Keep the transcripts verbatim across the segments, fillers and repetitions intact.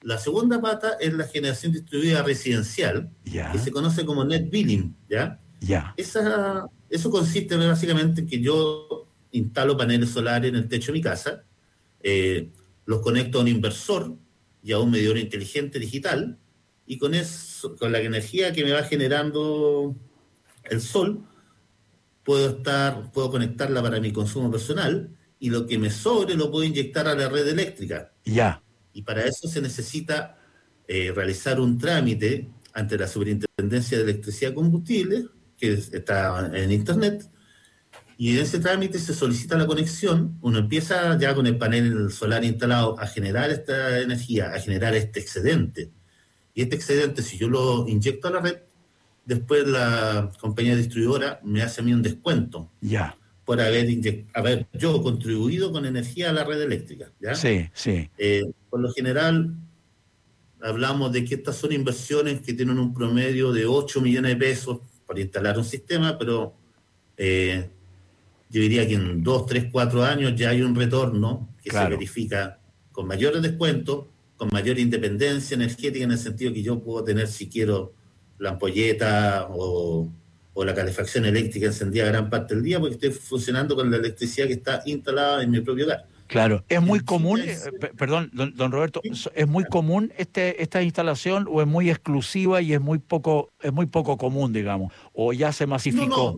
La segunda pata es la generación distribuida residencial, que Ya, se conoce como net billing, ¿ya? ya, Esa, eso consiste básicamente en que yo instalo paneles solares en el techo de mi casa, eh, los conecto a un inversor y a un medidor inteligente digital, y con, eso, con la energía que me va generando el sol, puedo, estar, puedo conectarla para mi consumo personal, y lo que me sobre lo puedo inyectar a la red eléctrica. ya. Y para eso se necesita eh, realizar un trámite ante la Superintendencia de Electricidad y Combustible, que está en Internet, y en ese trámite se solicita la conexión. Uno empieza ya con el panel solar instalado a generar esta energía, a generar este excedente. Y este excedente, si yo lo inyecto a la red, después la compañía distribuidora me hace a mí un descuento Ya, por haber, haber yo contribuido con energía a la red eléctrica, ¿ya? sí, sí, Eh, por lo general, hablamos de que estas son inversiones que tienen un promedio de ocho millones de pesos para instalar un sistema, pero eh, yo diría que en dos, tres, cuatro años ya hay un retorno que se claro. verifica con mayores descuentos, con mayor independencia energética, en el sentido que yo puedo tener, si quiero, la ampolleta o, o la calefacción eléctrica encendida gran parte del día, porque estoy funcionando con la electricidad que está instalada en mi propio hogar. Claro, es muy En Chile común, hay eh, pe- cerca- perdón, don, don Roberto, ¿sí? so- es muy común este, esta instalación o es muy exclusiva y es muy poco, es muy poco común, digamos, o ya se No, masificó. no,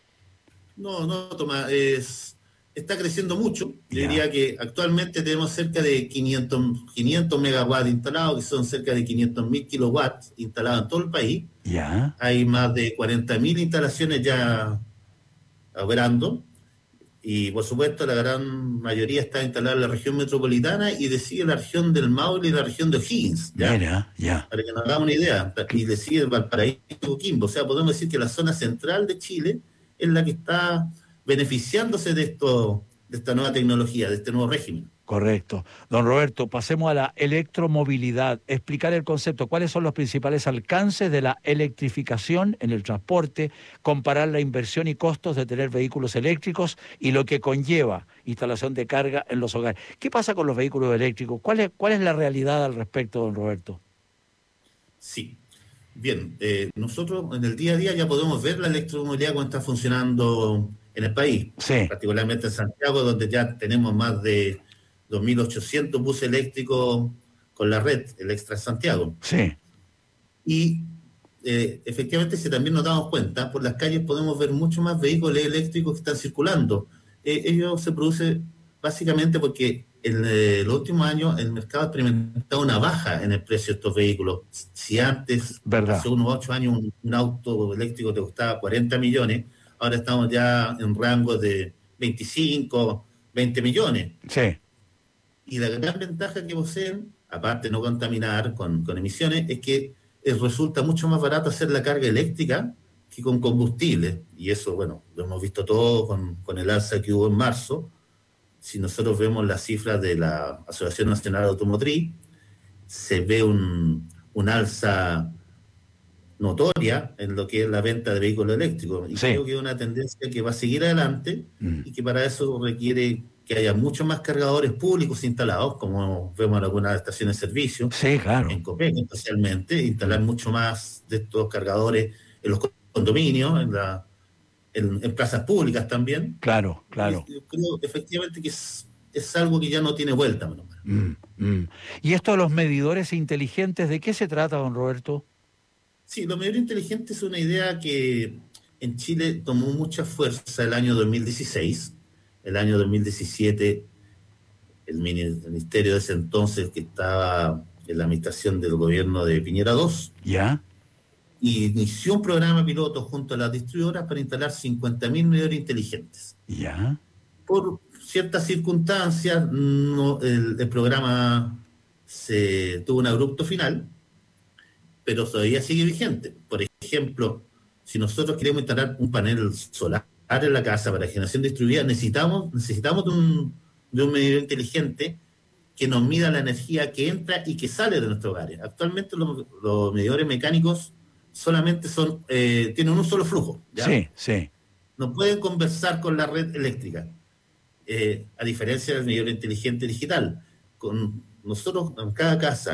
no, no, Tomás, es, está creciendo mucho. Yo Ya, diría que actualmente tenemos cerca de quinientos, quinientos megawatts instalados, que son cerca de quinientos mil kilowatts instalados en todo el país. ya, Hay más de cuarenta mil instalaciones ya operando, y por supuesto la gran mayoría está instalada en la región metropolitana y le sigue la región del Maule y la región de O'Higgins, ¿ya? mira, ya. Para que nos hagamos una idea, y le sigue Valparaíso y Coquimbo. O sea, podemos decir que la zona central de Chile es la que está beneficiándose de esto, de esta nueva tecnología, de este nuevo régimen. Correcto. Don Roberto, pasemos a la electromovilidad. Explicar el concepto, cuáles son los principales alcances de la electrificación en el transporte, comparar la inversión y costos de tener vehículos eléctricos y lo que conlleva instalación de carga en los hogares. ¿Qué pasa con los vehículos eléctricos? ¿Cuál es, cuál es la realidad al respecto, don Roberto? Sí. Bien, eh, nosotros en el día a día ya podemos ver la electromovilidad cuando está funcionando en el país, Sí, particularmente en Santiago, donde ya tenemos más de dos mil ochocientos buses eléctricos con la red, el Extra Santiago. sí, Y eh, efectivamente, si también nos damos cuenta, por las calles podemos ver mucho más vehículos eléctricos que están circulando. Eh, ello se produce básicamente porque en eh, los últimos años el mercado ha experimentado una baja en el precio de estos vehículos. Si antes, hace verdad. unos ocho años, un, un auto eléctrico te costaba cuarenta millones, ahora estamos ya en rango de veinticinco, veinte millones. Sí, Y la gran ventaja que poseen, aparte de no contaminar con, con emisiones, es que eh, resulta mucho más barato hacer la carga eléctrica que con combustible. Y eso, bueno, lo hemos visto todo con, con el alza que hubo en marzo. Si nosotros vemos las cifras de la Asociación Nacional Automotriz, se ve un, un alza notoria en lo que es la venta de vehículos eléctricos. Y sí. creo que es una tendencia que va a seguir adelante, Mm. y que para eso requiere que haya muchos más cargadores públicos instalados, como vemos en algunas estaciones de servicio, Sí, claro. en Copec especialmente, instalar Mm. mucho más de estos cargadores en los condominios, en, la, en, en plazas públicas también. Claro, Y claro. yo creo efectivamente que es, es algo que ya no tiene vuelta, menos mal. Mm, mm. ¿Y esto de los medidores inteligentes, de qué se trata, don Roberto? Sí, lo medidor inteligente es una idea que en Chile tomó mucha fuerza el año dos mil dieciséis. El año dos mil diecisiete, el ministerio de ese entonces, que estaba en la administración del gobierno de Piñera dos, ¿Ya? inició un programa piloto junto a las distribuidoras para instalar cincuenta mil medidores inteligentes. ¿Ya? Por ciertas circunstancias, no, el, el programa se tuvo un abrupto final, pero todavía sigue vigente. Por ejemplo, si nosotros queremos instalar un panel solar en la casa para generación distribuida, necesitamos, necesitamos de un, de un medidor inteligente que nos mida la energía que entra y que sale de nuestros hogares. Actualmente los, los medidores mecánicos solamente son, eh, tienen un solo flujo, ¿ya? Sí, sí. No pueden conversar con la red eléctrica, eh, a diferencia del medidor inteligente digital. Con nosotros, en cada casa,